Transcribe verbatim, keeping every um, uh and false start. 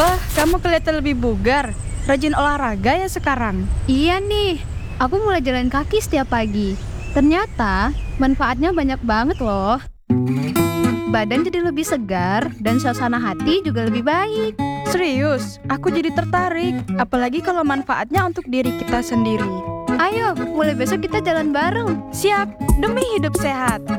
Wah, kamu kelihatan lebih bugar. Rajin olahraga ya sekarang. Iya nih, aku mulai jalan kaki setiap pagi. Ternyata manfaatnya banyak banget loh. Badan jadi lebih segar dan suasana hati juga lebih baik. Serius, aku jadi tertarik. Apalagi kalau manfaatnya untuk diri kita sendiri. Ayo, mulai besok kita jalan bareng. Siap, demi hidup sehat.